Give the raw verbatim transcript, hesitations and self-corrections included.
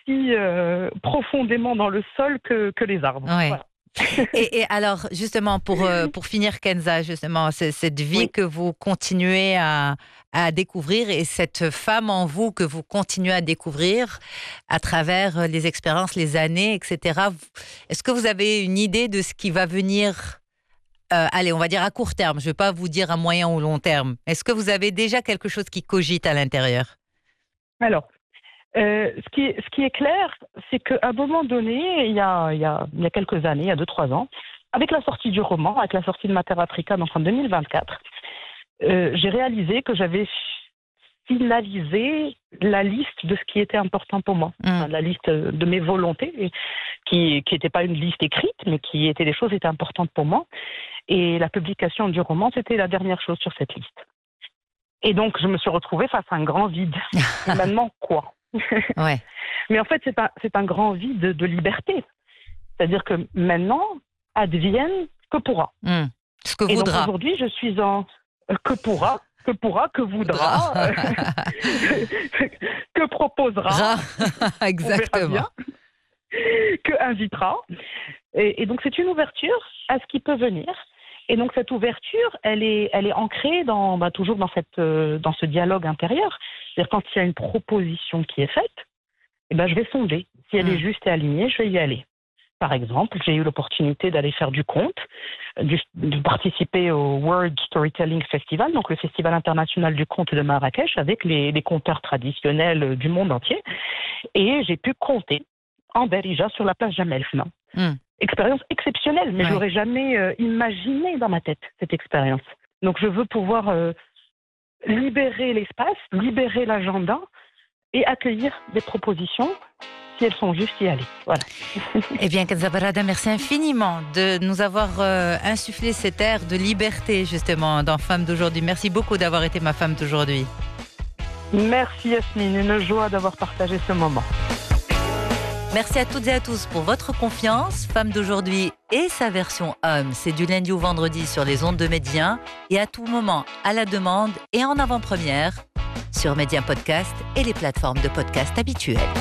aussi euh, profondément dans le sol que, que les arbres. Ouais. Voilà. Et, et alors, justement, pour, euh, pour finir, Kenza, justement, c'est cette vie Oui. que vous continuez à, à découvrir et cette femme en vous que vous continuez à découvrir à travers les expériences, les années, et cetera. Est-ce que vous avez une idée de ce qui va venir, euh, allez, on va dire à court terme, je ne vais pas vous dire à moyen ou long terme. Est-ce que vous avez déjà quelque chose qui cogite à l'intérieur? Alors, euh, ce, qui est, ce qui est clair, c'est qu'à un moment donné, il y, a, il, y a, il y a quelques années, il y a deux, trois ans, avec la sortie du roman, avec la sortie de Mater Africa, donc en deux mille vingt-quatre, euh, j'ai réalisé que j'avais finalisé la liste de ce qui était important pour moi, Mmh. enfin, la liste de mes volontés, qui n'était pas une liste écrite, mais qui étaient des choses qui étaient importantes pour moi. Et la publication du roman, c'était la dernière chose sur cette liste. Et donc, je me suis retrouvée face à un grand vide. Et maintenant, quoi? Ouais. Mais en fait, c'est un, c'est un grand vide de, de liberté. C'est-à-dire que maintenant, advienne que pourra. Mmh. Ce que Et donc voudra. aujourd'hui, je suis en euh, que pourra, que pourra, que voudra, euh, que proposera, Ra. on verra Exactement. bien, que invitera. Et, et donc c'est une ouverture à ce qui peut venir. Et donc cette ouverture, elle est, elle est ancrée dans, bah, toujours dans, cette, euh, dans ce dialogue intérieur. C'est-à-dire quand il y a une proposition qui est faite, eh ben, je vais sonder. Si elle Mm. est juste et alignée, je vais y aller. Par exemple, j'ai eu l'opportunité d'aller faire du conte, du- de participer au World Storytelling Festival, donc le festival international du conte de Marrakech, avec les, les conteurs traditionnels du monde entier. Et j'ai pu conter en Darija sur la place Jamel Fna. Mm. Expérience exceptionnelle, mais Ouais. je n'aurais jamais euh, imaginé dans ma tête cette expérience. Donc je veux pouvoir euh, libérer l'espace, libérer l'agenda et accueillir des propositions si elles sont justes y aller. Voilà. Eh bien, Kenza Barada, merci infiniment de nous avoir euh, insufflé cet air de liberté, justement, dans Femme d'aujourd'hui. Merci beaucoup d'avoir été ma femme d'aujourd'hui. Merci Yasmine, une joie d'avoir partagé ce moment. Merci à toutes et à tous pour votre confiance. Femme d'aujourd'hui et sa version homme, c'est du lundi au vendredi sur les ondes de Médien et à tout moment, à la demande et en avant-première sur Médien Podcast et les plateformes de podcast habituelles.